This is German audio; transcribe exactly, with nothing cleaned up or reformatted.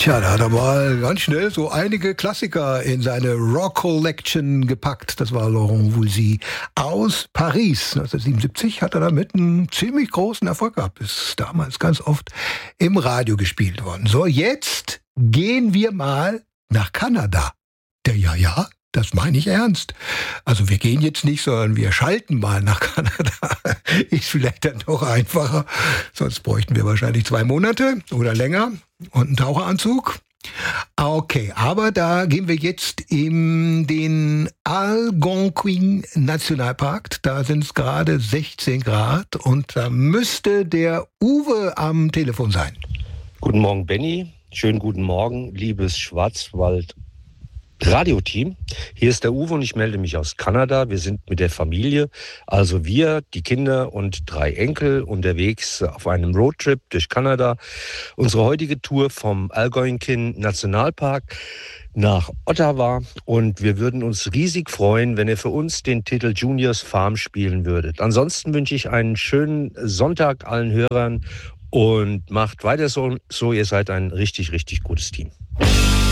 Tja, da hat er mal ganz schnell so einige Klassiker in seine Rock Collection gepackt. Das war Laurent Voulzy aus Paris. neunzehnhundertsiebenundsiebzig hat er damit einen ziemlich großen Erfolg gehabt. Ist damals ganz oft im Radio gespielt worden. So, jetzt gehen wir mal nach Kanada. Der ja, ja, das meine ich ernst. Also wir gehen jetzt nicht, sondern wir schalten mal nach Kanada. Ist vielleicht dann doch einfacher. Sonst bräuchten wir wahrscheinlich zwei Monate oder länger und einen Taucheranzug. Okay, aber da gehen wir jetzt in den Algonquin Nationalpark. Da sind es gerade sechzehn Grad und da müsste der Uwe am Telefon sein. Guten Morgen, Benny. Schönen guten Morgen, liebes Schwarzwald Radioteam. Hier ist der Uwe und ich melde mich aus Kanada. Wir sind mit der Familie, also wir, die Kinder und drei Enkel, unterwegs auf einem Roadtrip durch Kanada. Unsere heutige Tour vom Algonquin Nationalpark nach Ottawa und wir würden uns riesig freuen, wenn ihr für uns den Titel Juniors Farm spielen würdet. Ansonsten wünsche ich einen schönen Sonntag allen Hörern und macht weiter so, so ihr seid ein richtig, richtig gutes Team.